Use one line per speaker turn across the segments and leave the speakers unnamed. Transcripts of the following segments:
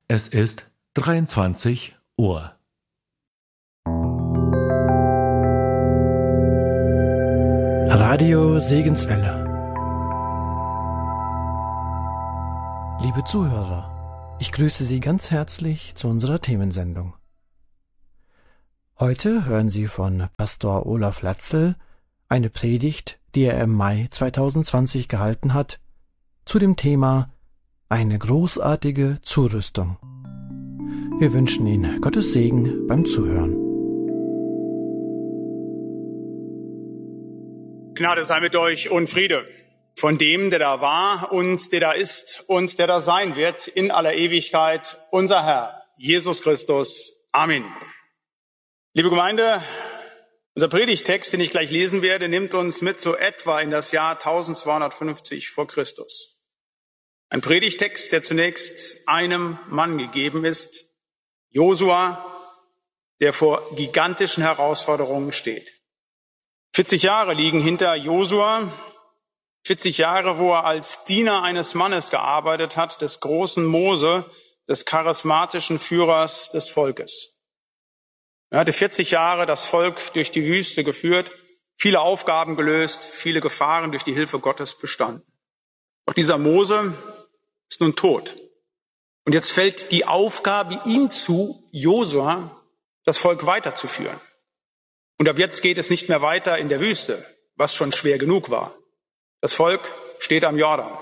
Es ist 23 Uhr.
Radio Segenswelle. Liebe Zuhörer, ich grüße Sie ganz herzlich zu unserer Themensendung. Heute hören Sie von Pastor Olaf Latzel eine Predigt, die er im Mai 2020 gehalten hat, zu dem Thema Eine großartige Zurüstung. Wir wünschen Ihnen Gottes Segen beim Zuhören.
Gnade sei mit euch und Friede von dem, der da war und der da ist und der da sein wird in aller Ewigkeit, unser Herr, Jesus Christus. Amen. Liebe Gemeinde, unser Predigtext, den ich gleich lesen werde, nimmt uns mit so etwa in das Jahr 1250 vor Christus. Ein Predigtext, der zunächst einem Mann gegeben ist, Josua, der vor gigantischen Herausforderungen steht. 40 Jahre liegen hinter Josua, 40 Jahre, wo er als Diener eines Mannes gearbeitet hat, des großen Mose, des charismatischen Führers des Volkes. Er hatte 40 Jahre das Volk durch die Wüste geführt, viele Aufgaben gelöst, viele Gefahren durch die Hilfe Gottes bestanden. Doch dieser Mose ist nun tot. Und jetzt fällt die Aufgabe ihm zu, Josua, das Volk weiterzuführen. Und ab jetzt geht es nicht mehr weiter in der Wüste, was schon schwer genug war. Das Volk steht am Jordan.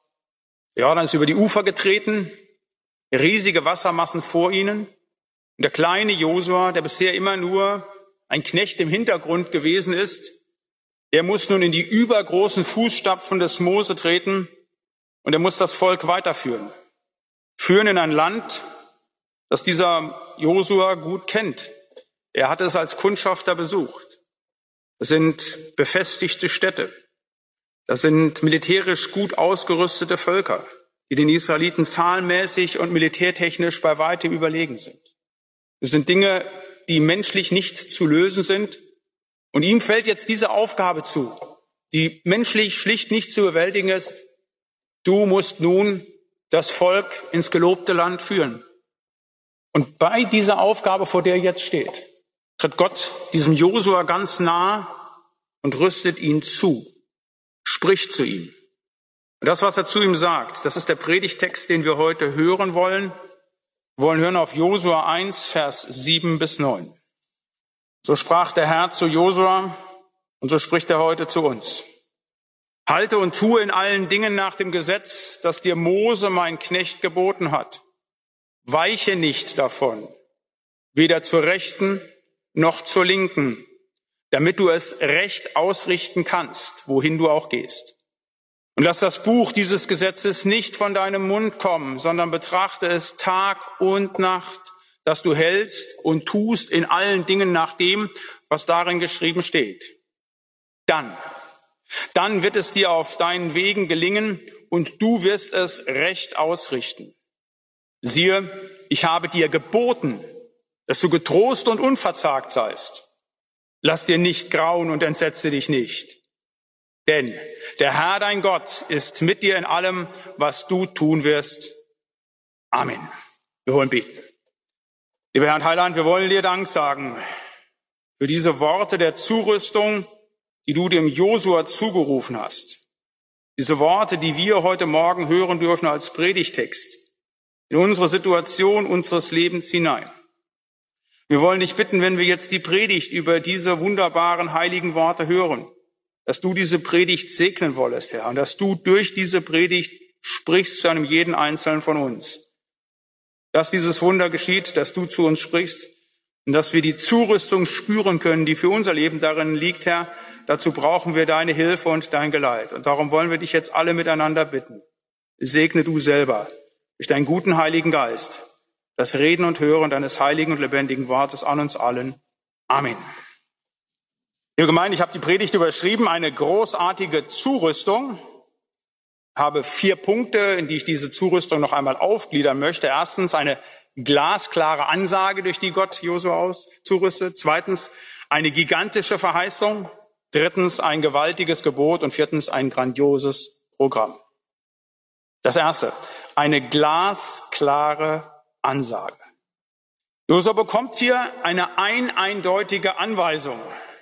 Der Jordan ist über die Ufer getreten, riesige Wassermassen vor ihnen. Und der kleine Josua, der bisher immer nur ein Knecht im Hintergrund gewesen ist, der muss nun in die übergroßen Fußstapfen des Mose treten und er muss das Volk weiterführen. Führen in ein Land, das dieser Josua gut kennt. Er hat es als Kundschafter besucht. Das sind befestigte Städte. Das sind militärisch gut ausgerüstete Völker, die den Israeliten zahlenmäßig und militärtechnisch bei weitem überlegen sind. Das sind Dinge, die menschlich nicht zu lösen sind. Und ihm fällt jetzt diese Aufgabe zu, die menschlich schlicht nicht zu bewältigen ist. Du musst nun das Volk ins gelobte Land führen. Und bei dieser Aufgabe, vor der er jetzt steht, tritt Gott diesem Josua ganz nah und rüstet ihn zu, spricht zu ihm. Und das, was er zu ihm sagt, das ist der Predigtext, den wir heute hören wollen. Wir wollen hören auf Josua 1, Vers 7 bis 9. So sprach der Herr zu Josua und so spricht er heute zu uns. Halte und tue in allen Dingen nach dem Gesetz, das dir Mose, mein Knecht, geboten hat. Weiche nicht davon, weder zur Rechten noch zur Linken, damit du es recht ausrichten kannst, wohin du auch gehst. Und lass das Buch dieses Gesetzes nicht von deinem Mund kommen, sondern betrachte es Tag und Nacht, dass du hältst und tust in allen Dingen nach dem, was darin geschrieben steht. Dann wird es dir auf deinen Wegen gelingen und du wirst es recht ausrichten. Siehe, ich habe dir geboten, dass du getrost und unverzagt seist. Lass dir nicht grauen und entsetze dich nicht. Denn der Herr, dein Gott, ist mit dir in allem, was du tun wirst. Amen. Wir wollen beten. Lieber Herr und Heiland, wir wollen dir Dank sagen für diese Worte der Zurüstung, die du dem Josua zugerufen hast. Diese Worte, die wir heute Morgen hören dürfen als Predigtext in unsere Situation unseres Lebens hinein. Wir wollen dich bitten, wenn wir jetzt die Predigt über diese wunderbaren heiligen Worte hören, dass du diese Predigt segnen wollest, Herr, und dass du durch diese Predigt sprichst zu einem jeden Einzelnen von uns. Dass dieses Wunder geschieht, dass du zu uns sprichst und dass wir die Zurüstung spüren können, die für unser Leben darin liegt, Herr. Dazu brauchen wir deine Hilfe und dein Geleit. Und darum wollen wir dich jetzt alle miteinander bitten. Segne du selber durch deinen guten Heiligen Geist das Reden und Hören deines heiligen und lebendigen Wortes an uns allen. Amen. Liebe Gemeinde, ich habe die Predigt überschrieben, eine großartige Zurüstung. Ich habe 4 Punkte, in die ich diese Zurüstung noch einmal aufgliedern möchte. Erstens eine glasklare Ansage, durch die Gott Josua zurüstet. Zweitens eine gigantische Verheißung. Drittens ein gewaltiges Gebot und viertens ein grandioses Programm. Das erste, eine glasklare Ansage. Josua bekommt hier eine eindeutige Anweisung.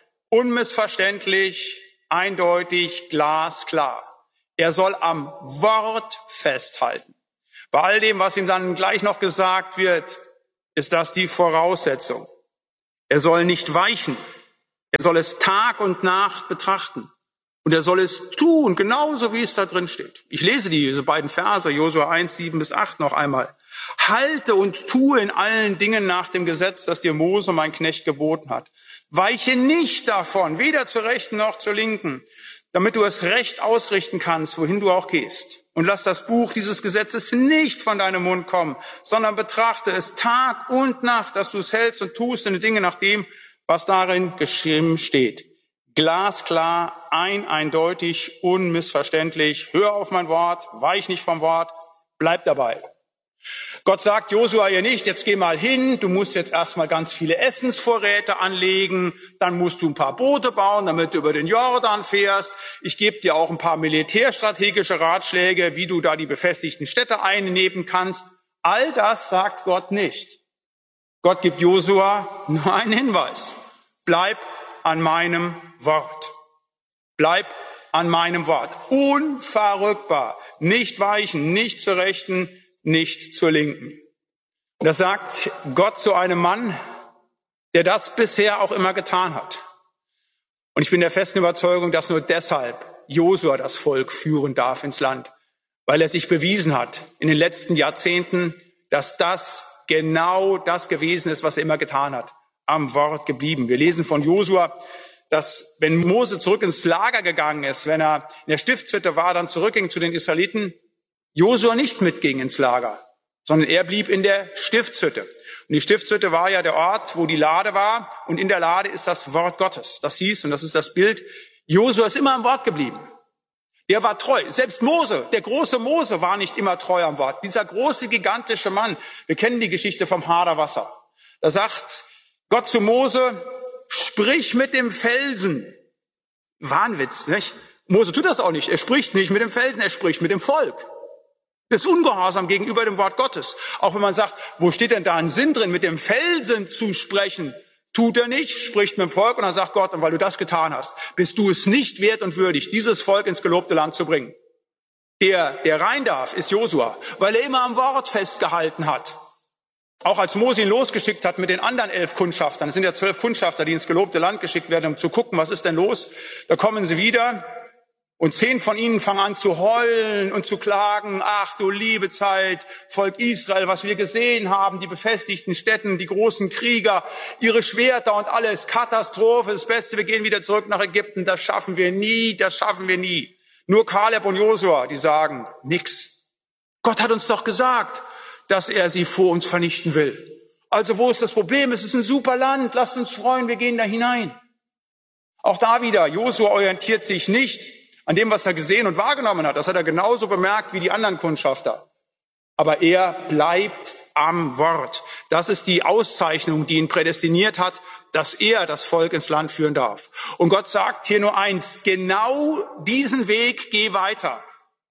Unmissverständlich, eindeutig, glasklar. Er soll am Wort festhalten. Bei all dem, was ihm dann gleich noch gesagt wird, ist das die Voraussetzung. Er soll nicht weichen. Er soll es Tag und Nacht betrachten. Und er soll es tun, genauso wie es da drin steht. Ich lese diese beiden Verse, Josua 1, 7-8 noch einmal. Halte und tue in allen Dingen nach dem Gesetz, das dir Mose, mein Knecht, geboten hat. Weiche nicht davon, weder zur Rechten noch zur Linken, damit du es recht ausrichten kannst, wohin du auch gehst. Und lass das Buch dieses Gesetzes nicht von deinem Mund kommen, sondern betrachte es Tag und Nacht, dass du es hältst und tust in den Dingen nach dem, was darin geschrieben steht. Glasklar, eindeutig, unmissverständlich. Hör auf mein Wort, weich nicht vom Wort, bleib dabei. Gott sagt Josua hier nicht, jetzt geh mal hin, du musst jetzt erstmal ganz viele Essensvorräte anlegen, dann musst du ein paar Boote bauen, damit du über den Jordan fährst. Ich gebe dir auch ein paar militärstrategische Ratschläge, wie du da die befestigten Städte einnehmen kannst. All das sagt Gott nicht. Gott gibt Josua nur einen Hinweis. Bleib an meinem Wort. Bleib an meinem Wort. Unverrückbar. Nicht weichen, nicht zur Rechten, nicht zur Linken. Und das sagt Gott zu einem Mann, der das bisher auch immer getan hat. Und ich bin der festen Überzeugung, dass nur deshalb Josua das Volk führen darf ins Land, weil er sich bewiesen hat in den letzten Jahrzehnten, dass das genau das gewesen ist, was er immer getan hat, am Wort geblieben. Wir lesen von Josua, dass wenn Mose zurück ins Lager gegangen ist, wenn er in der Stiftshütte war, dann zurückging zu den Israeliten, Josua nicht mitging ins Lager, sondern er blieb in der Stiftshütte. Und die Stiftshütte war ja der Ort, wo die Lade war. Und in der Lade ist das Wort Gottes. Das hieß, und das ist das Bild, Josua ist immer am Wort geblieben. Der war treu. Selbst Mose, der große Mose, war nicht immer treu am Wort. Dieser große, gigantische Mann, wir kennen die Geschichte vom Haderwasser. Da sagt Gott zu Mose, sprich mit dem Felsen. Wahnwitz, nicht? Mose tut das auch nicht. Er spricht nicht mit dem Felsen, er spricht mit dem Volk. Das ist ungehorsam gegenüber dem Wort Gottes. Auch wenn man sagt, wo steht denn da ein Sinn drin, mit dem Felsen zu sprechen? Tut er nicht, spricht mit dem Volk und dann sagt Gott, und weil du das getan hast, bist du es nicht wert und würdig, dieses Volk ins gelobte Land zu bringen. Der rein darf, ist Josua, weil er immer am Wort festgehalten hat. Auch als Mose ihn losgeschickt hat mit den anderen 11 Kundschaftern, es sind ja 12 Kundschafter, die ins gelobte Land geschickt werden, um zu gucken, was ist denn los? Da kommen sie wieder. Und 10 von ihnen fangen an zu heulen und zu klagen. Ach du liebe Zeit, Volk Israel, was wir gesehen haben, die befestigten Städten, die großen Krieger, ihre Schwerter und alles, Katastrophe, das Beste, wir gehen wieder zurück nach Ägypten, das schaffen wir nie, das schaffen wir nie. Nur Kaleb und Josua, die sagen, nix. Gott hat uns doch gesagt, dass er sie vor uns vernichten will. Also wo ist das Problem? Es ist ein super Land, lasst uns freuen, wir gehen da hinein. Auch da wieder, Josua orientiert sich nicht an dem, was er gesehen und wahrgenommen hat. Das hat er genauso bemerkt wie die anderen Kundschafter. Aber er bleibt am Wort. Das ist die Auszeichnung, die ihn prädestiniert hat, dass er das Volk ins Land führen darf. Und Gott sagt hier nur eins, genau diesen Weg geh weiter.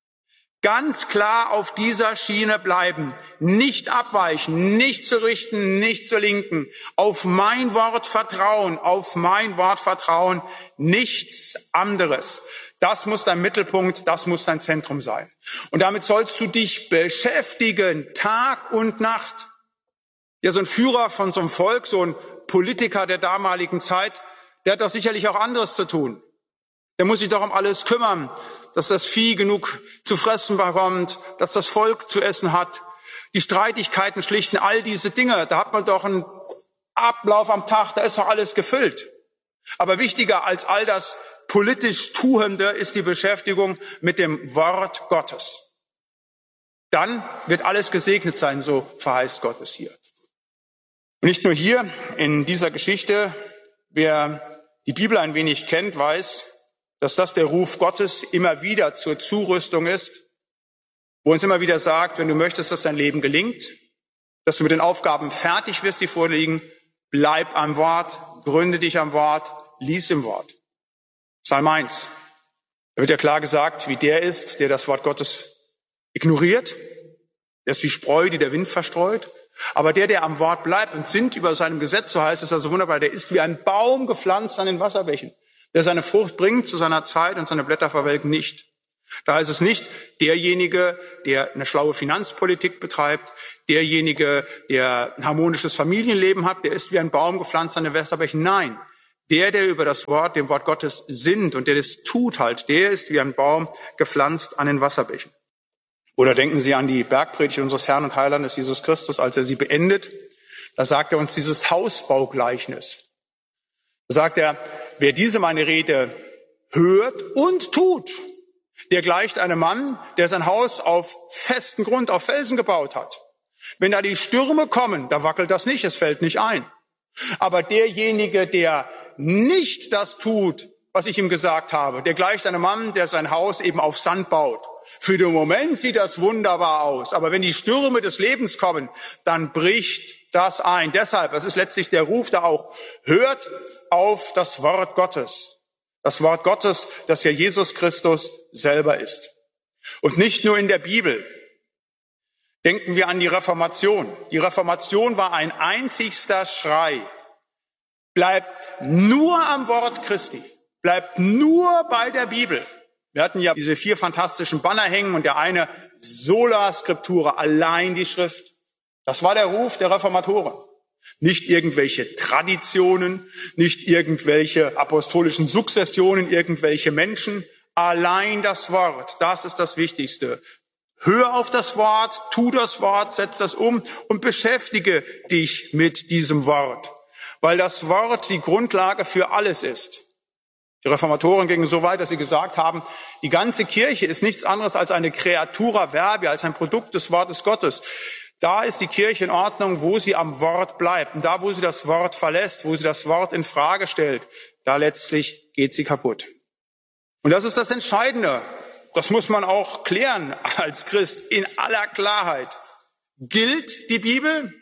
Ganz klar auf dieser Schiene bleiben, nicht abweichen, nicht zur Rechten, nicht zur Linken. Auf mein Wort vertrauen, nichts anderes. Das muss dein Mittelpunkt, das muss dein Zentrum sein. Und damit sollst du dich beschäftigen, Tag und Nacht. Ja, so ein Führer von so einem Volk, so ein Politiker der damaligen Zeit, der hat doch sicherlich auch anderes zu tun. Der muss sich doch um alles kümmern, dass das Vieh genug zu fressen bekommt, dass das Volk zu essen hat. Die Streitigkeiten schlichten, all diese Dinge, da hat man doch einen Ablauf am Tag, da ist doch alles gefüllt. Aber wichtiger als all das politisch Tuende ist die Beschäftigung mit dem Wort Gottes. Dann wird alles gesegnet sein, so verheißt Gott es hier. Und nicht nur hier in dieser Geschichte, wer die Bibel ein wenig kennt, weiß, dass das der Ruf Gottes immer wieder zur Zurüstung ist, wo uns immer wieder sagt, wenn du möchtest, dass dein Leben gelingt, dass du mit den Aufgaben fertig wirst, die vorliegen, bleib am Wort, gründe dich am Wort, lies im Wort. Psalm 1. Da wird ja klar gesagt, wie der ist, der das Wort Gottes ignoriert. Der ist wie Spreu, die der Wind verstreut. Aber der am Wort bleibt und sinnt über seinem Gesetz, so heißt es also wunderbar, der ist wie ein Baum gepflanzt an den Wasserbächen, der seine Frucht bringt zu seiner Zeit und seine Blätter verwelken nicht. Da heißt es nicht, derjenige, der eine schlaue Finanzpolitik betreibt, derjenige, der ein harmonisches Familienleben hat, der ist wie ein Baum gepflanzt an den Wasserbächen. Nein, der über das Wort, dem Wort Gottes sinnt und der das tut halt, der ist wie ein Baum gepflanzt an den Wasserbächen. Oder denken Sie an die Bergpredigt unseres Herrn und Heilandes Jesus Christus, als er sie beendet. Da sagt er uns dieses Hausbaugleichnis. Da sagt er, wer diese meine Rede hört und tut, der gleicht einem Mann, der sein Haus auf festen Grund, auf Felsen gebaut hat. Wenn da die Stürme kommen, da wackelt das nicht, es fällt nicht ein. Aber derjenige, der nicht das tut, was ich ihm gesagt habe, der gleicht einem Mann, der sein Haus eben auf Sand baut. Für den Moment sieht das wunderbar aus, aber wenn die Stürme des Lebens kommen, dann bricht das ein. Deshalb, das ist letztlich der Ruf da auch, hört auf das Wort Gottes. Das Wort Gottes, das ja Jesus Christus selber ist. Und nicht nur in der Bibel. Denken wir an die Reformation. Die Reformation war ein einzigster Schrei. Bleibt nur am Wort Christi. Bleibt nur bei der Bibel. Wir hatten ja diese 4 fantastischen Banner hängen und der eine Sola Scriptura, allein die Schrift. Das war der Ruf der Reformatoren. Nicht irgendwelche Traditionen, nicht irgendwelche apostolischen Sukzessionen, irgendwelche Menschen. Allein das Wort, das ist das Wichtigste. Hör auf das Wort, tu das Wort, setz das um und beschäftige dich mit diesem Wort. Weil das Wort die Grundlage für alles ist. Die Reformatoren gingen so weit, dass sie gesagt haben, die ganze Kirche ist nichts anderes als eine Creatura verbi, als ein Produkt des Wortes Gottes. Da ist die Kirche in Ordnung, wo sie am Wort bleibt. Und da, wo sie das Wort verlässt, wo sie das Wort in Frage stellt, da letztlich geht sie kaputt. Und das ist das Entscheidende. Das muss man auch klären als Christ in aller Klarheit. Gilt die Bibel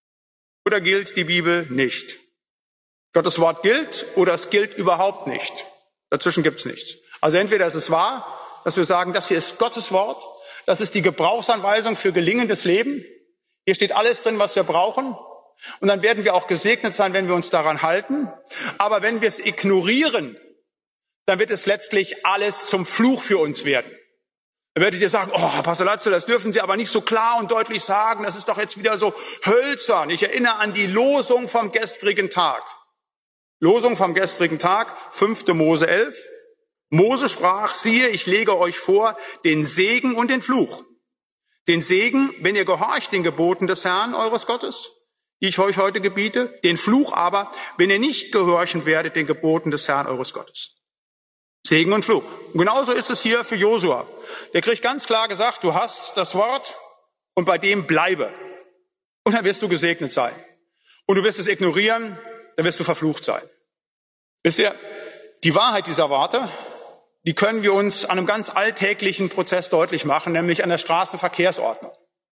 oder gilt die Bibel nicht? Gottes Wort gilt oder es gilt überhaupt nicht. Dazwischen gibt's nichts. Also entweder ist es wahr, dass wir sagen, das hier ist Gottes Wort, das ist die Gebrauchsanweisung für gelingendes Leben. Hier steht alles drin, was wir brauchen. Und dann werden wir auch gesegnet sein, wenn wir uns daran halten. Aber wenn wir es ignorieren, dann wird es letztlich alles zum Fluch für uns werden. Dann werdet ihr sagen, oh, Pastor Latzel, das dürfen Sie aber nicht so klar und deutlich sagen, das ist doch jetzt wieder so hölzern. Ich erinnere an die Losung vom gestrigen Tag. Losung vom gestrigen Tag, 5. Mose 11. Mose sprach, siehe, ich lege euch vor den Segen und den Fluch. Den Segen, wenn ihr gehorcht den Geboten des Herrn, eures Gottes, die ich euch heute gebiete. Den Fluch aber, wenn ihr nicht gehorchen werdet den Geboten des Herrn, eures Gottes. Segen und Fluch. Und genauso ist es hier für Josua. Der kriegt ganz klar gesagt, du hast das Wort und bei dem bleibe. Und dann wirst du gesegnet sein. Und du wirst es ignorieren, dann wirst du verflucht sein. Wisst ihr, die Wahrheit dieser Worte, die können wir uns an einem ganz alltäglichen Prozess deutlich machen, nämlich an der Straßenverkehrsordnung.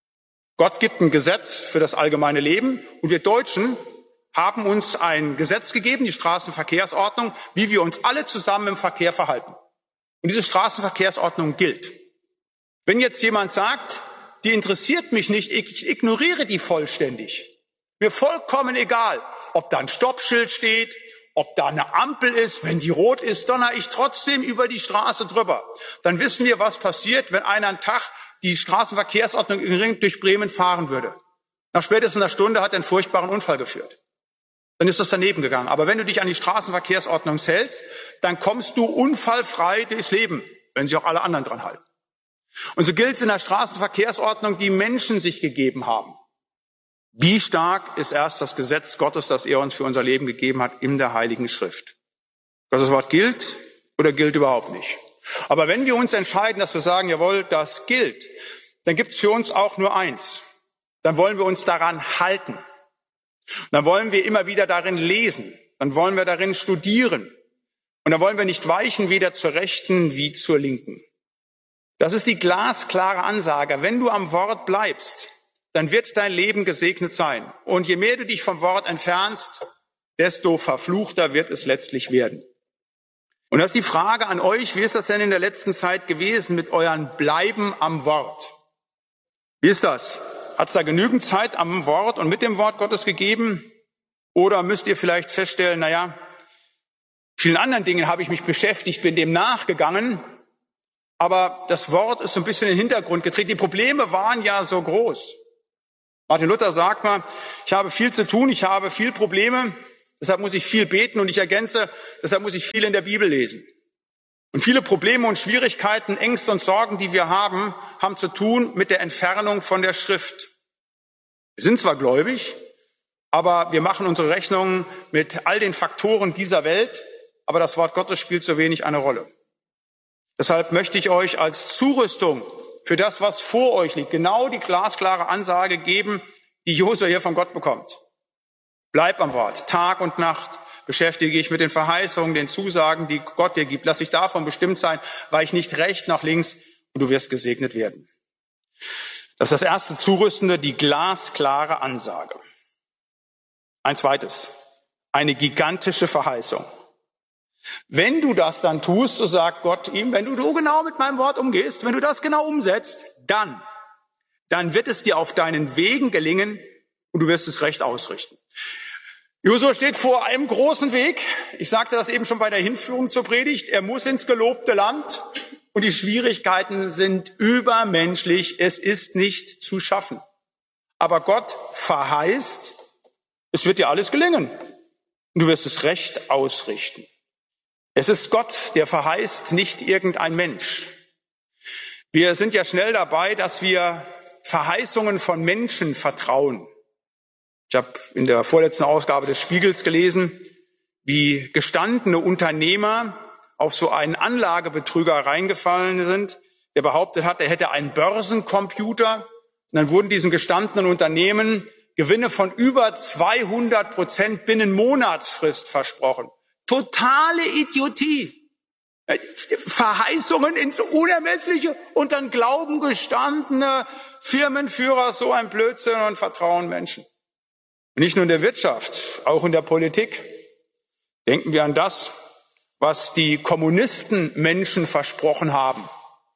Gott gibt ein Gesetz für das allgemeine Leben und wir Deutschen haben uns ein Gesetz gegeben, die Straßenverkehrsordnung, wie wir uns alle zusammen im Verkehr verhalten. Und diese Straßenverkehrsordnung gilt. Wenn jetzt jemand sagt, die interessiert mich nicht, ich ignoriere die vollständig. Mir vollkommen egal, ob da ein Stoppschild steht, ob da eine Ampel ist, wenn die rot ist, donner ich trotzdem über die Straße drüber. Dann wissen wir, was passiert, wenn einer einen Tag die Straßenverkehrsordnung durch Bremen fahren würde. Nach spätestens einer Stunde hat er einen furchtbaren Unfall geführt. Dann ist das daneben gegangen. Aber wenn du dich an die Straßenverkehrsordnung hältst, dann kommst du unfallfrei durchs Leben, wenn sich auch alle anderen dran halten. Und so gilt es in der Straßenverkehrsordnung, die Menschen sich gegeben haben. Wie stark ist erst das Gesetz Gottes, das er uns für unser Leben gegeben hat, in der Heiligen Schrift? Gottes Wort gilt oder gilt überhaupt nicht? Aber wenn wir uns entscheiden, dass wir sagen, jawohl, das gilt, dann gibt es für uns auch nur eins. Dann wollen wir uns daran halten. Dann wollen wir immer wieder darin lesen. Dann wollen wir darin studieren. Und dann wollen wir nicht weichen, weder zur Rechten wie zur Linken. Das ist die glasklare Ansage. Wenn du am Wort bleibst, dann wird dein Leben gesegnet sein. Und je mehr du dich vom Wort entfernst, desto verfluchter wird es letztlich werden. Und das ist die Frage an euch, wie ist das denn in der letzten Zeit gewesen mit euren Bleiben am Wort? Wie ist das? Hat es da genügend Zeit am Wort und mit dem Wort Gottes gegeben? Oder müsst ihr vielleicht feststellen, vielen anderen Dingen habe ich mich beschäftigt, bin dem nachgegangen, aber das Wort ist so ein bisschen in den Hintergrund getreten. Die Probleme waren ja so groß. Martin Luther sagt mal, ich habe viel zu tun, ich habe viel Probleme, deshalb muss ich viel beten und ich ergänze, deshalb muss ich viel in der Bibel lesen. Und viele Probleme und Schwierigkeiten, Ängste und Sorgen, die wir haben zu tun mit der Entfernung von der Schrift. Wir sind zwar gläubig, aber wir machen unsere Rechnungen mit all den Faktoren dieser Welt, aber das Wort Gottes spielt so wenig eine Rolle. Deshalb möchte ich euch als Zurüstung für das, was vor euch liegt, genau die glasklare Ansage geben, die Josua hier von Gott bekommt. Bleib am Wort, Tag und Nacht beschäftige dich mit den Verheißungen, den Zusagen, die Gott dir gibt. Lass dich davon bestimmt sein, weich nicht rechts nach links und du wirst gesegnet werden. Das ist das erste Zurüstende, die glasklare Ansage. Ein zweites, eine gigantische Verheißung. Wenn du das dann tust, so sagt Gott ihm, wenn du so genau mit meinem Wort umgehst, wenn du das genau umsetzt, dann wird es dir auf deinen Wegen gelingen und du wirst es recht ausrichten. Josua steht vor einem großen Weg. Ich sagte das eben schon bei der Hinführung zur Predigt. Er muss ins gelobte Land und die Schwierigkeiten sind übermenschlich. Es ist nicht zu schaffen. Aber Gott verheißt, es wird dir alles gelingen und du wirst es recht ausrichten. Es ist Gott, der verheißt, nicht irgendein Mensch. Wir sind ja schnell dabei, dass wir Verheißungen von Menschen vertrauen. Ich habe in der vorletzten Ausgabe des Spiegels gelesen, wie gestandene Unternehmer auf so einen Anlagebetrüger reingefallen sind, der behauptet hat, er hätte einen Börsencomputer. Und dann wurden diesen gestandenen Unternehmen Gewinne von über 200% binnen Monatsfrist versprochen. Totale Idiotie. Verheißungen ins Unermessliche und dann glauben gestandene Firmenführer so ein Blödsinn und vertrauen Menschen. Nicht nur in der Wirtschaft, auch in der Politik. Denken wir an das, was die Kommunisten Menschen versprochen haben.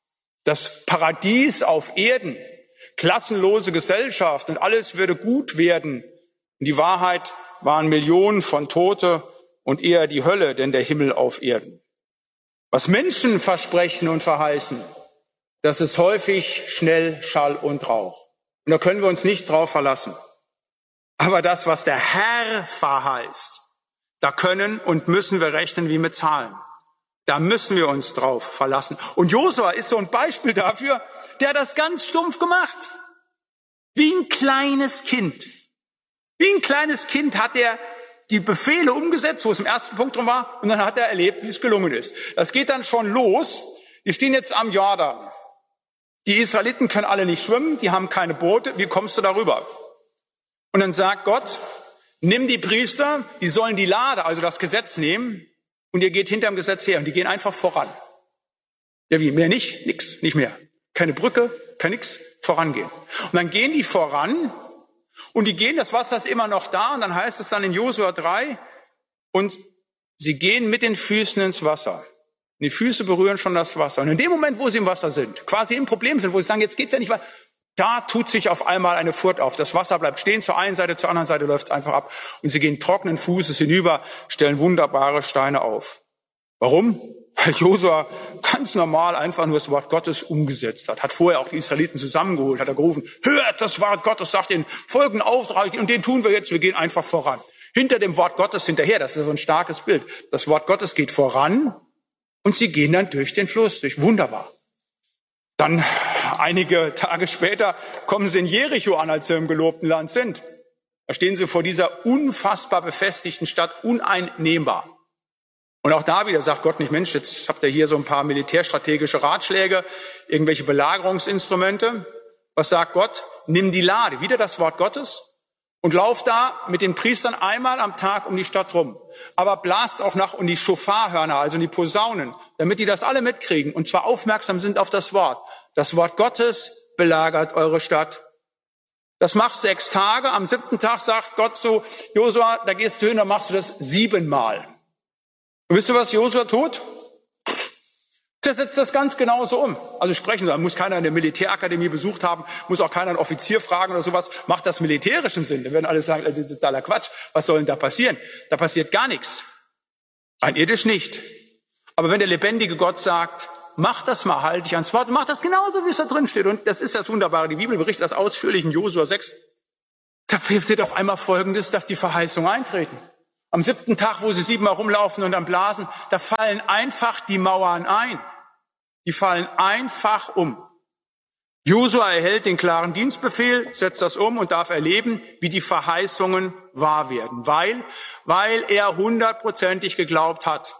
Das Paradies auf Erden, klassenlose Gesellschaft und alles würde gut werden. Und die Wahrheit waren Millionen von Tote und eher die Hölle, denn der Himmel auf Erden. Was Menschen versprechen und verheißen, das ist häufig schnell Schall und Rauch. Und da können wir uns nicht drauf verlassen. Aber das, was der Herr verheißt, da können und müssen wir rechnen wie mit Zahlen. Da müssen wir uns drauf verlassen. Und Josua ist so ein Beispiel dafür, der hat das ganz stumpf gemacht. Wie ein kleines Kind. Wie ein kleines Kind hat er die Befehle umgesetzt, wo es im ersten Punkt drum war, und dann hat er erlebt, wie es gelungen ist. Das geht dann schon los. Wir stehen jetzt am Jordan. Die Israeliten können alle nicht schwimmen, die haben keine Boote. Wie kommst du darüber? Und dann sagt Gott, nimm die Priester, die sollen die Lade, also das Gesetz nehmen, und ihr geht hinterm Gesetz her und die gehen einfach voran. Ja wie, mehr nicht? Nix, nicht mehr. Keine Brücke, kein nix, vorangehen. Und dann gehen die voran und die gehen, das Wasser ist immer noch da und dann heißt es dann in Josua 3, und sie gehen mit den Füßen ins Wasser. Und die Füße berühren schon das Wasser. Und in dem Moment, wo sie im Wasser sind, quasi im Problem sind, wo sie sagen, jetzt geht's ja nicht weiter, da tut sich auf einmal eine Furt auf. Das Wasser bleibt stehen, zur einen Seite, zur anderen Seite läuft es einfach ab. Und sie gehen trockenen Fußes hinüber, stellen wunderbare Steine auf. Warum? Weil Josua ganz normal einfach nur das Wort Gottes umgesetzt hat. Hat vorher auch die Israeliten zusammengeholt, hat er gerufen, hört das Wort Gottes, sagt den folgenden Auftrag, und den tun wir jetzt, wir gehen einfach voran. Hinter dem Wort Gottes hinterher, das ist so ein starkes Bild. Das Wort Gottes geht voran und sie gehen dann durch den Fluss, durch. Wunderbar. Dann einige Tage später kommen sie in Jericho an, als sie im gelobten Land sind. Da stehen sie vor dieser unfassbar befestigten Stadt, uneinnehmbar. Und auch da wieder sagt Gott nicht, Mensch, jetzt habt ihr hier so ein paar militärstrategische Ratschläge, irgendwelche Belagerungsinstrumente. Was sagt Gott? Nimm die Lade, wieder das Wort Gottes, und lauf da mit den Priestern einmal am Tag um die Stadt rum. Aber blast auch nach um die Schofarhörner, also in die Posaunen, damit die das alle mitkriegen und zwar aufmerksam sind auf das Wort. Das Wort Gottes belagert eure Stadt. Das machst 6 Tage. Am 7. Tag sagt Gott so, Josua, da gehst du hin, dann machst du das 7-mal. Und wisst ihr, was Josua tut? Der setzt das ganz genauso um. Also sprechen Sie, muss keiner eine Militärakademie besucht haben, muss auch keiner einen Offizier fragen oder sowas. Macht das militärischen Sinn? Da werden alle sagen, das ist totaler Quatsch. Was soll denn da passieren? Da passiert gar nichts. Rein irdisch nicht. Aber wenn der lebendige Gott sagt, mach das mal, halte dich ans Wort, mach das genauso, wie es da drin steht. Und das ist das Wunderbare. Die Bibel berichtet das ausführlich in Josua 6. Da passiert auf einmal Folgendes, dass die Verheißungen eintreten. Am 7. Tag, wo sie 7-mal rumlaufen und dann blasen, da fallen einfach die Mauern ein. Die fallen einfach um. Josua erhält den klaren Dienstbefehl, setzt das um und darf erleben, wie die Verheißungen wahr werden, weil er 100%ig geglaubt hat.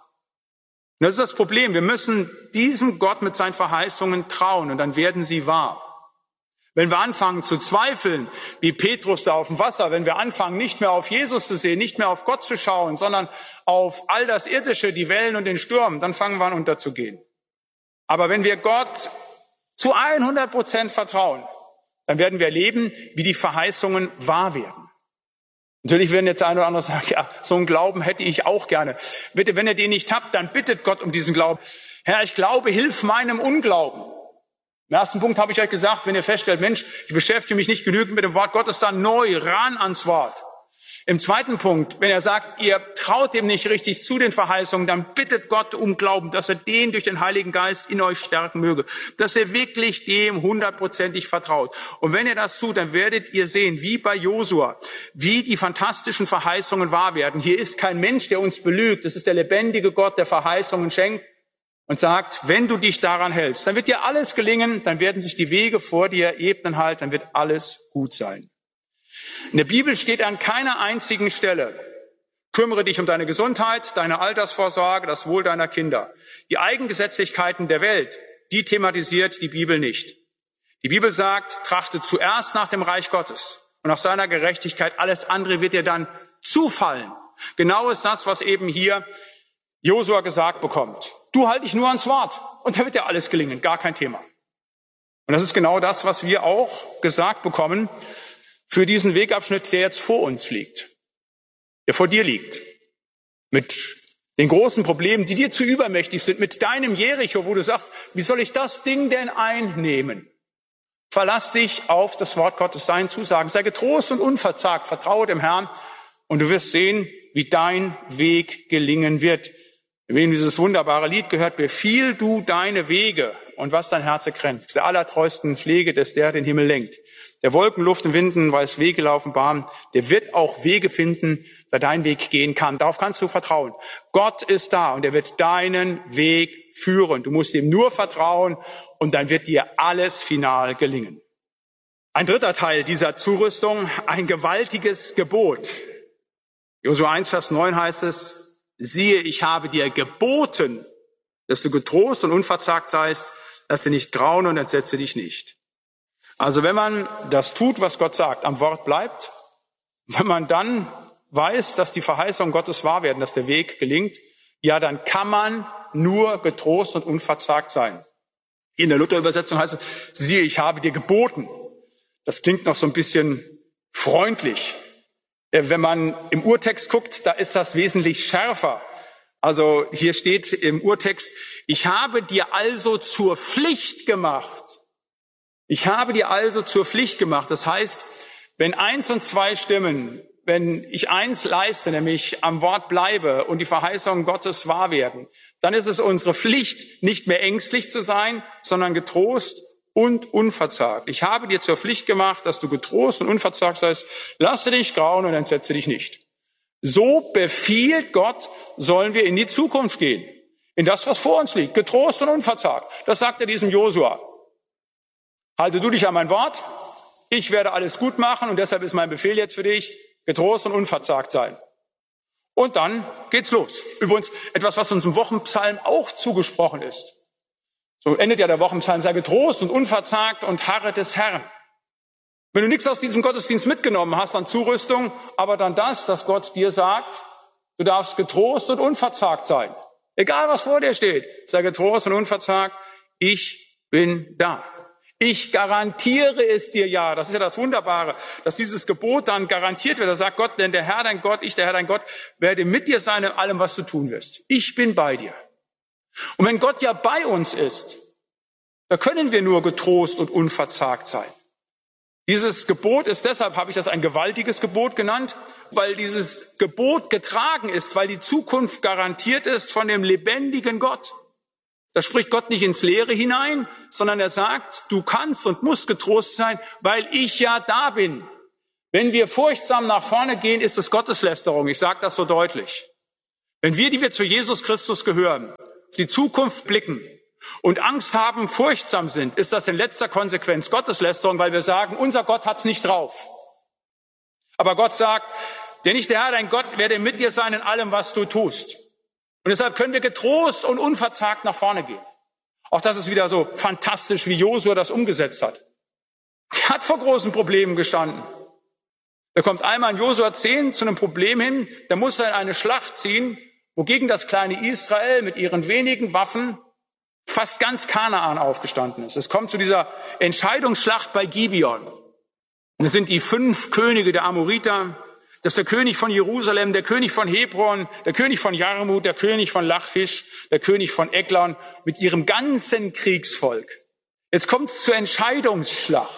Und das ist das Problem. Wir müssen diesem Gott mit seinen Verheißungen trauen und dann werden sie wahr. Wenn wir anfangen zu zweifeln, wie Petrus da auf dem Wasser, wenn wir anfangen, nicht mehr auf Jesus zu sehen, nicht mehr auf Gott zu schauen, sondern auf all das Irdische, die Wellen und den Sturm, dann fangen wir an unterzugehen. Aber wenn wir Gott zu 100% vertrauen, dann werden wir erleben, wie die Verheißungen wahr werden. Natürlich werden jetzt ein oder andere sagen, ja, so einen Glauben hätte ich auch gerne. Bitte, wenn ihr den nicht habt, dann bittet Gott um diesen Glauben. Herr, ich glaube, hilf meinem Unglauben. Im ersten Punkt habe ich euch gesagt, wenn ihr feststellt, Mensch, ich beschäftige mich nicht genügend mit dem Wort Gottes, dann neu ran ans Wort. Im zweiten Punkt, wenn er sagt, ihr traut dem nicht richtig zu den Verheißungen, dann bittet Gott um Glauben, dass er den durch den Heiligen Geist in euch stärken möge, dass er wirklich dem 100%ig vertraut. Und wenn ihr das tut, dann werdet ihr sehen, wie bei Josua, wie die fantastischen Verheißungen wahr werden. Hier ist kein Mensch, der uns belügt. Es ist der lebendige Gott, der Verheißungen schenkt und sagt, wenn du dich daran hältst, dann wird dir alles gelingen, dann werden sich die Wege vor dir ebnen halt, dann wird alles gut sein. In der Bibel steht an keiner einzigen Stelle, kümmere dich um deine Gesundheit, deine Altersvorsorge, das Wohl deiner Kinder. Die Eigengesetzlichkeiten der Welt, die thematisiert die Bibel nicht. Die Bibel sagt, trachte zuerst nach dem Reich Gottes und nach seiner Gerechtigkeit, alles andere wird dir dann zufallen. Genau ist das, was eben hier Josua gesagt bekommt. Du halt dich nur ans Wort und da wird dir alles gelingen, gar kein Thema. Und das ist genau das, was wir auch gesagt bekommen für diesen Wegabschnitt, der jetzt vor uns liegt, der vor dir liegt, mit den großen Problemen, die dir zu übermächtig sind, mit deinem Jericho, wo du sagst, wie soll ich das Ding denn einnehmen? Verlass dich auf das Wort Gottes, seinen Zusagen, sei getrost und unverzagt, vertraue dem Herrn und du wirst sehen, wie dein Weg gelingen wird. Wir haben dieses wunderbare Lied gehört, befiehl du deine Wege und was dein Herz kränkt. Der allertreuesten Pflege, des der den Himmel lenkt. Der Wolken, Luft und Winden weiß Wege laufen Bahn. Der wird auch Wege finden, da dein Weg gehen kann. Darauf kannst du vertrauen. Gott ist da und er wird deinen Weg führen. Du musst ihm nur vertrauen und dann wird dir alles final gelingen. Ein dritter Teil dieser Zurüstung, ein gewaltiges Gebot. Josua 1, Vers 9 heißt es, siehe, ich habe dir geboten, dass du getrost und unverzagt seist, lass dir nicht grauen und entsetze dich nicht. Also wenn man das tut, was Gott sagt, am Wort bleibt, wenn man dann weiß, dass die Verheißungen Gottes wahr werden, dass der Weg gelingt, ja, dann kann man nur getrost und unverzagt sein. In der Luther-Übersetzung heißt es, siehe, ich habe dir geboten. Das klingt noch so ein bisschen freundlich. Wenn man im Urtext guckt, da ist das wesentlich schärfer. Also hier steht im Urtext, ich habe dir also zur Pflicht gemacht. Ich habe dir also zur Pflicht gemacht. Das heißt, wenn 1 und 2 stimmen, wenn ich eins leiste, nämlich am Wort bleibe und die Verheißungen Gottes wahr werden, dann ist es unsere Pflicht, nicht mehr ängstlich zu sein, sondern getrost und unverzagt. Ich habe dir zur Pflicht gemacht, dass du getrost und unverzagt seist. Lasse dich grauen und entsetze dich nicht. So befiehlt Gott, sollen wir in die Zukunft gehen. In das, was vor uns liegt. Getrost und unverzagt. Das sagt er diesem Josua. Halte du dich an mein Wort. Ich werde alles gut machen und deshalb ist mein Befehl jetzt für dich, getrost und unverzagt sein. Und dann geht's los. Übrigens etwas, was uns im Wochenpsalm auch zugesprochen ist. So endet ja der Wochenpsalm, sei getrost und unverzagt und harre des Herrn. Wenn du nichts aus diesem Gottesdienst mitgenommen hast an Zurüstung, aber dann das, dass Gott dir sagt, du darfst getrost und unverzagt sein. Egal, was vor dir steht, sei getrost und unverzagt, ich bin da. Ich garantiere es dir ja. Das ist ja das Wunderbare, dass dieses Gebot dann garantiert wird. Da sagt Gott, denn der Herr dein Gott, ich, der Herr dein Gott, werde mit dir sein in allem, was du tun wirst. Ich bin bei dir. Und wenn Gott ja bei uns ist, da können wir nur getrost und unverzagt sein. Dieses Gebot ist, deshalb habe ich das ein gewaltiges Gebot genannt, weil dieses Gebot getragen ist, weil die Zukunft garantiert ist von dem lebendigen Gott. Da spricht Gott nicht ins Leere hinein, sondern er sagt, du kannst und musst getrost sein, weil ich ja da bin. Wenn wir furchtsam nach vorne gehen, ist es Gotteslästerung. Ich sage das so deutlich. Wenn wir, die wir zu Jesus Christus gehören, auf die Zukunft blicken und Angst haben, furchtsam sind, ist das in letzter Konsequenz Gotteslästerung, weil wir sagen, unser Gott hat's nicht drauf. Aber Gott sagt, denn ich, der Herr, dein Gott, werde mit dir sein in allem, was du tust. Und deshalb können wir getrost und unverzagt nach vorne gehen. Auch das ist wieder so fantastisch, wie Josua das umgesetzt hat. Er hat vor großen Problemen gestanden. Da kommt einmal in Josua 10 zu einem Problem hin, da muss er in eine Schlacht ziehen, wogegen das kleine Israel mit ihren wenigen Waffen fast ganz Kanaan aufgestanden ist. Es kommt zu dieser Entscheidungsschlacht bei Gibeon. Und es sind die 5 Könige der Amoriter. Das ist der König von Jerusalem, der König von Hebron, der König von Jarmut, der König von Lachisch, der König von Eglon mit ihrem ganzen Kriegsvolk. Jetzt kommt es zur Entscheidungsschlacht.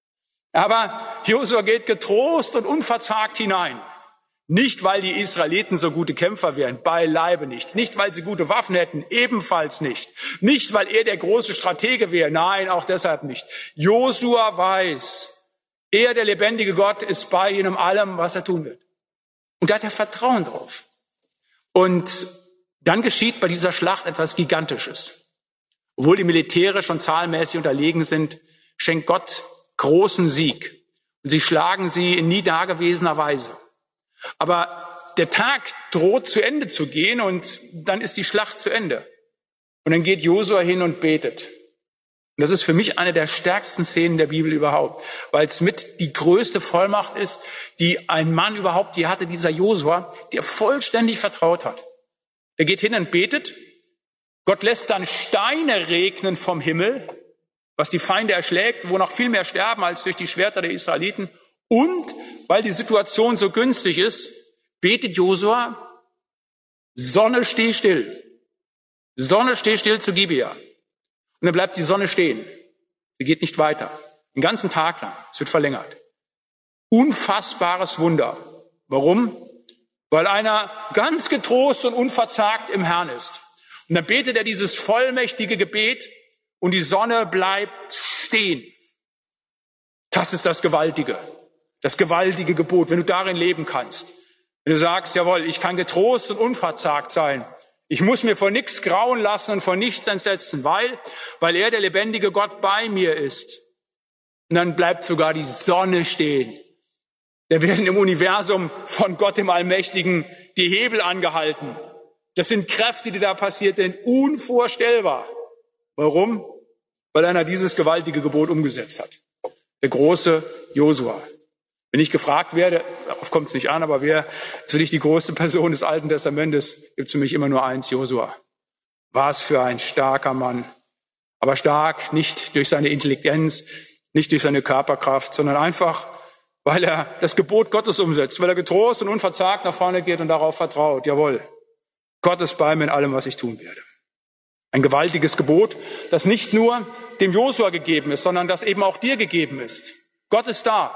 Aber Josua geht getrost und unverzagt hinein. Nicht, weil die Israeliten so gute Kämpfer wären, beileibe nicht. Nicht, weil sie gute Waffen hätten, ebenfalls nicht. Nicht, weil er der große Stratege wäre, nein, auch deshalb nicht. Josua weiß, er, der lebendige Gott, ist bei ihm in allem, was er tun wird. Und da hat er Vertrauen drauf. Und dann geschieht bei dieser Schlacht etwas Gigantisches. Obwohl die Militäre schon zahlenmäßig unterlegen sind, schenkt Gott großen Sieg. Und sie schlagen sie in nie dagewesener Weise. Aber der Tag droht zu Ende zu gehen und dann ist die Schlacht zu Ende. Und dann geht Josua hin und betet. Und das ist für mich eine der stärksten Szenen der Bibel überhaupt, weil es mit die größte Vollmacht ist, die ein Mann überhaupt je hatte, dieser Josua, der vollständig vertraut hat. Er geht hin und betet. Gott lässt dann Steine regnen vom Himmel, was die Feinde erschlägt, wo noch viel mehr sterben als durch die Schwerter der Israeliten. Und weil die Situation so günstig ist, betet Josua, Sonne, steh still. Sonne, steh still zu Gibea. Und dann bleibt die Sonne stehen. Sie geht nicht weiter. Den ganzen Tag lang. Es wird verlängert. Unfassbares Wunder. Warum? Weil einer ganz getrost und unverzagt im Herrn ist. Und dann betet er dieses vollmächtige Gebet und die Sonne bleibt stehen. Das ist das gewaltige Gebot, wenn du darin leben kannst. Wenn du sagst, jawohl, ich kann getrost und unverzagt sein. Ich muss mir vor nichts grauen lassen und vor nichts entsetzen, weil er, der lebendige Gott, bei mir ist. Und dann bleibt sogar die Sonne stehen. Da werden im Universum von Gott, dem Allmächtigen, die Hebel angehalten. Das sind Kräfte, die da passiert sind, unvorstellbar. Warum? Weil einer dieses gewaltige Gebot umgesetzt hat. Der große Josua. Wenn ich gefragt werde, darauf kommt es nicht an, aber wer ist für dich die größte Person des Alten Testamentes, gibt es für mich immer nur eins, Josua. Was für ein starker Mann. Aber stark nicht durch seine Intelligenz, nicht durch seine Körperkraft, sondern einfach, weil er das Gebot Gottes umsetzt, weil er getrost und unverzagt nach vorne geht und darauf vertraut. Jawohl, Gott ist bei mir in allem, was ich tun werde. Ein gewaltiges Gebot, das nicht nur dem Josua gegeben ist, sondern das eben auch dir gegeben ist. Gott ist da.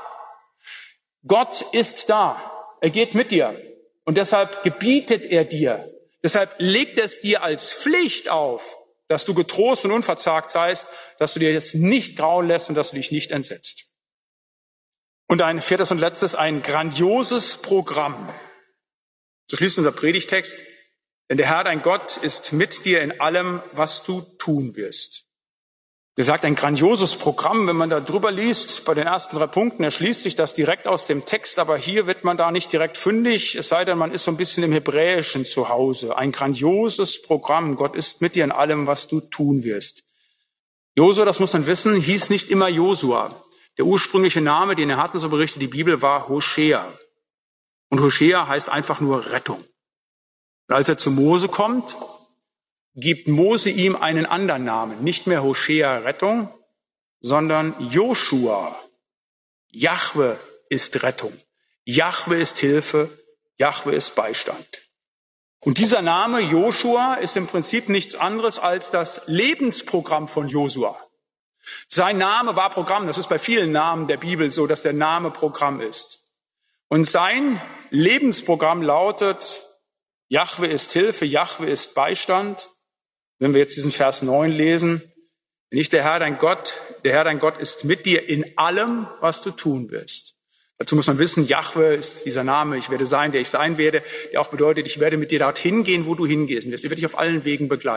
Gott ist da. Er geht mit dir. Und deshalb gebietet er dir. Deshalb legt es dir als Pflicht auf, dass du getrost und unverzagt seist, dass du dir jetzt nicht grauen lässt und dass du dich nicht entsetzt. Und ein viertes und letztes, ein grandioses Programm. So schließt unser Predigtext. Denn der Herr, dein Gott, ist mit dir in allem, was du tun wirst. Wie gesagt, ein grandioses Programm, wenn man da drüber liest, bei den ersten 3 Punkten erschließt sich das direkt aus dem Text, aber hier wird man da nicht direkt fündig, es sei denn, man ist so ein bisschen im Hebräischen zu Hause. Ein grandioses Programm, Gott ist mit dir in allem, was du tun wirst. Josua, das muss man wissen, hieß nicht immer Josua. Der ursprüngliche Name, den er hatten, so berichtet die Bibel, war Hoshea. Und Hoshea heißt einfach nur Rettung. Und als er zu Mose kommt, gibt Mose ihm einen anderen Namen. Nicht mehr Hoshea Rettung, sondern Joshua. Jahwe ist Rettung. Jahwe ist Hilfe. Jahwe ist Beistand. Und dieser Name Joshua ist im Prinzip nichts anderes als das Lebensprogramm von Josua. Sein Name war Programm. Das ist bei vielen Namen der Bibel so, dass der Name Programm ist. Und sein Lebensprogramm lautet: Jahwe ist Hilfe, Jahwe ist Beistand. Wenn wir jetzt diesen Vers 9 lesen: Nicht der Herr dein Gott ist mit dir in allem, was du tun wirst. Dazu muss man wissen, Jahwe ist dieser Name, ich werde sein, der ich sein werde, der auch bedeutet, ich werde mit dir dorthin gehen, wo du hingehen wirst. Ich werde dich auf allen Wegen begleiten.